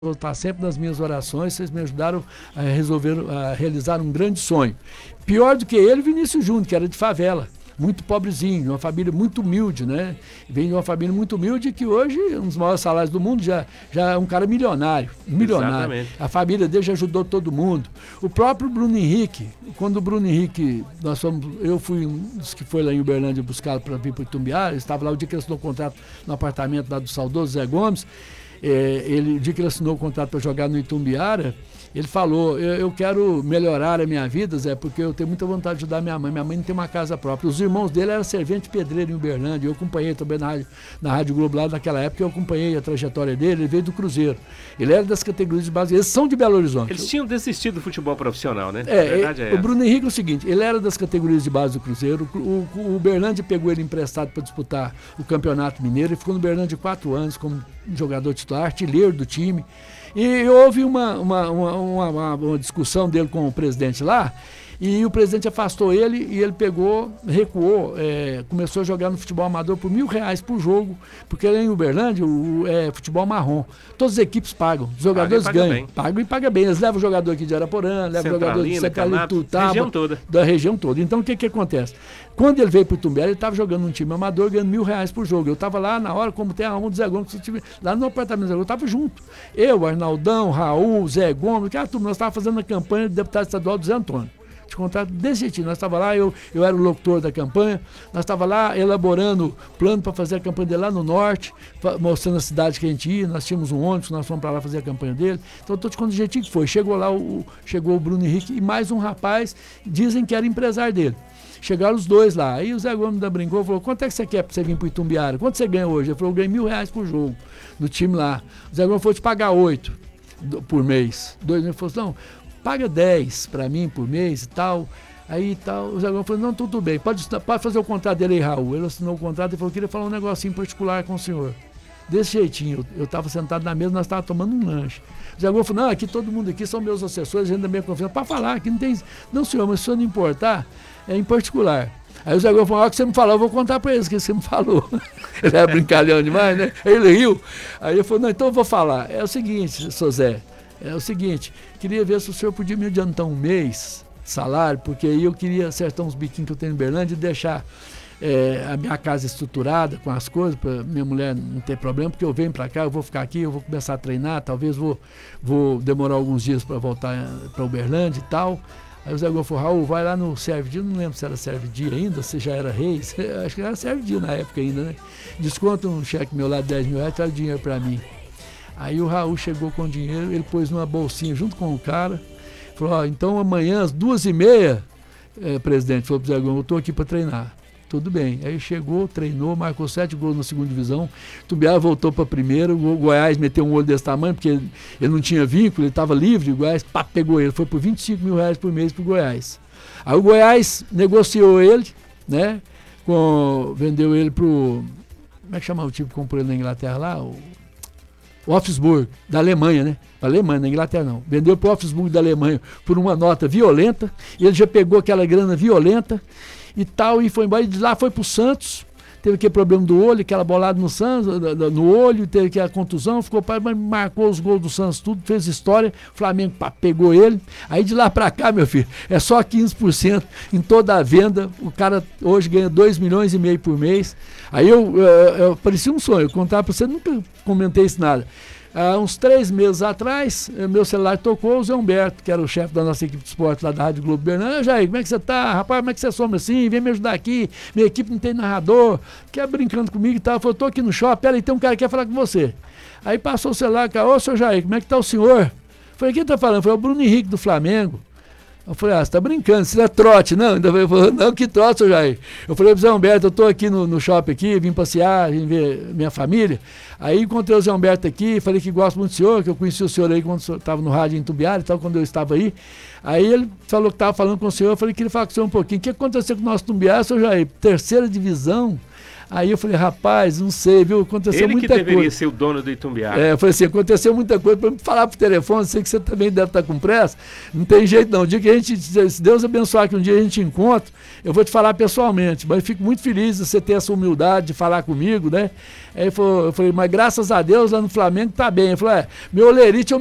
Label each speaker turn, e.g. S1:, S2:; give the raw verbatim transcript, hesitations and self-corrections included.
S1: vou estar sempre nas minhas orações, vocês me ajudaram a resolver, a realizar um grande sonho. Pior do que ele, Vinícius Júnior, que era de favela, muito pobrezinho, de uma família muito humilde, né? Vem de uma família muito humilde que hoje, um dos maiores salários do mundo, já, já é um cara milionário, milionário.
S2: Exatamente.
S1: A família dele já ajudou todo mundo. O próprio Bruno Henrique, quando o Bruno Henrique, nós fomos, eu fui um dos que foi lá em Uberlândia buscá-lo para vir para Itumbiara, ele estava lá o dia que ele assinou o contrato no apartamento lá do saudoso Zé Gomes. É, ele, o dia que ele assinou o contrato para jogar no Itumbiara, ele falou, eu, eu quero melhorar a minha vida, Zé, porque eu tenho muita vontade de ajudar minha mãe. Minha mãe não tem uma casa própria. Os irmãos dele eram servente pedreiro em Uberlândia. Eu acompanhei também na Rádio, na Rádio Globo lá naquela época, eu acompanhei a trajetória dele, ele veio do Cruzeiro. Ele era das categorias de base, eles são de Belo Horizonte.
S2: Eles tinham desistido do futebol profissional, né?
S1: É,
S2: a verdade é
S1: o Bruno Henrique é o seguinte, ele era das categorias de base do Cruzeiro, o, o, o Uberlândia pegou ele emprestado para disputar o Campeonato Mineiro, ele ficou no Uberlândia quatro anos como jogador titular, artilheiro do time. E houve uma, uma, uma, uma, uma discussão dele com o presidente lá, e o presidente afastou ele e ele pegou, recuou, é, começou a jogar no futebol amador por mil reais por jogo, porque lá em Uberlândia o, é futebol marrom. Todas as equipes pagam, os jogadores
S2: paga, paga
S1: ganham,
S2: bem.
S1: pagam e pagam bem. Eles levam o jogador aqui de Araporã, levam o jogador de Centralina, Tutaba,
S2: região toda.
S1: da região toda. Então o que que acontece? Quando ele veio para o Itumbiara, ele estava jogando num time amador, ganhando mil reais por jogo. Eu estava lá na hora, como tem a alma do Zé Gomes, lá no apartamento do Zé Gomes, eu estava junto. Eu, Arnaldão, Raul, Zé Gomes, que turma, nós estávamos fazendo a campanha de deputado estadual do Zé Antônio. De contrato desse jeitinho, nós estávamos lá, eu, eu era o locutor da campanha, nós estávamos lá elaborando plano para fazer a campanha dele lá no norte, mostrando a cidade que a gente ia, nós tínhamos um ônibus, nós fomos para lá fazer a campanha dele, então estou te contando do jeitinho que foi, chegou lá, o, chegou o Bruno Henrique e mais um rapaz, dizem que era empresário dele. Chegaram os dois lá, aí o Zé Gomes da brincou, falou, quanto é que você quer para você vir para o Itumbiara? Quanto você ganha hoje? Ele falou, eu ganhei mil reais por jogo, no time lá. O Zé Gomes falou, te pagar oito por mês. Dois meses, falou, não, paga dez para mim por mês e tal. Aí tal, o Zé Gomes falou, não, tudo bem, pode, pode fazer o contrato dele aí, Raul. Ele assinou o contrato e falou, queria falar um negocinho particular com o senhor. Desse jeitinho, eu estava sentado na mesa, nós estávamos tomando um lanche. O Zé Gomes falou, não, aqui todo mundo aqui são meus assessores, a gente da minha confiança, para falar, aqui não tem, não senhor, mas se o senhor não importar, é em particular. Aí o Zé Gomes falou, ó, que você me falou, eu vou contar para eles o que você me falou. Ele era brincalhão demais, né? Aí ele riu. Aí ele falou, não, então eu vou falar. É o seguinte, seu Zé, é o seguinte, queria ver se o senhor podia me adiantar um mês de salário, porque aí eu queria acertar uns biquinhos que eu tenho em Uberlândia e deixar é, a minha casa estruturada com as coisas, para minha mulher não ter problema, porque eu venho para cá, eu vou ficar aqui, eu vou começar a treinar, talvez vou, vou demorar alguns dias para voltar para Uberlândia e tal. Aí o Zé Gomes falou, Raul, vai lá no Serve-Dia, não lembro se era Serve-Dia ainda, se já era Reis, acho que era Serve-Dia na época ainda, né? Desconta um cheque meu lá de dez mil reais, traz dinheiro para mim. Aí o Raul chegou com o dinheiro, ele pôs numa bolsinha junto com o cara, falou, ó, então amanhã às duas e meia, é, presidente, falou pro Zé Gomes, eu estou aqui para treinar. Tudo bem. Aí chegou, treinou, marcou sete gols na segunda divisão. Tumbiara voltou para a primeira. O Goiás meteu um olho desse tamanho, porque ele, ele não tinha vínculo, ele estava livre. O Goiás pá, pegou ele. Foi por vinte e cinco mil reais por mês para o Goiás. Aí o Goiás negociou ele, né? Com, vendeu ele para o. Como é que chama o time que comprou ele na Inglaterra lá? O, o Wolfsburg, da Alemanha, né? Da Alemanha, na Inglaterra não. Vendeu para o Wolfsburg da Alemanha por uma nota violenta. E ele já pegou aquela grana violenta e tal, e foi embora, e de lá foi pro Santos, teve aquele problema do olho, aquela bolada no Santos, no olho, teve aquela contusão, ficou para marcou os gols do Santos, tudo, fez história, o Flamengo pá, pegou ele, aí de lá para cá, meu filho, é só quinze por cento em toda a venda, o cara hoje ganha dois milhões e meio por mês, aí eu, eu, eu parecia um sonho, eu contava para você, nunca comentei isso nada. Há uns três meses atrás, meu celular tocou, o Zé Humberto, que era o chefe da nossa equipe de esporte lá da Rádio Globo Bernardo. Jair, como é que você tá? Rapaz, como é que você soma assim? Vem me ajudar aqui. Minha equipe não tem narrador. Quer brincando comigo e tal. Falou, tô aqui no shopping, peraí, tem um cara que quer falar com você. Aí passou o celular, cara, ô, seu Jair, como é que tá o senhor? Falei, quem tá falando? Foi o Bruno Henrique do Flamengo. Eu falei, ah, você tá brincando, isso não é trote, não? Ainda falei, não, que trote, seu Jair. Eu falei pro Zé Humberto, eu tô aqui no, no shopping aqui, vim passear, vim ver minha família. Aí encontrei o Zé Humberto aqui, falei que gosto muito do senhor, que eu conheci o senhor aí quando o senhor estava no rádio em Itumbiara e tal, quando eu estava aí. Aí ele falou que estava falando com o senhor, eu falei que queria falar com o senhor um pouquinho. O que aconteceu com o nosso Itumbiara, seu Jair? Terceira divisão, Aí eu falei, rapaz, não sei, viu? Aconteceu
S2: Ele
S1: muita coisa.
S2: Ele que deveria ser o dono do Itumbiara.
S1: É, eu falei assim, aconteceu muita coisa, para me falar pro telefone, sei que você também deve estar com pressa, não tem jeito não. O dia que a gente, se Deus abençoar que um dia a gente encontre, eu vou te falar pessoalmente, mas eu fico muito feliz de você ter essa humildade de falar comigo, né? Aí eu falei, mas graças a Deus lá no Flamengo tá bem. Ele falou, é, meu olerite eu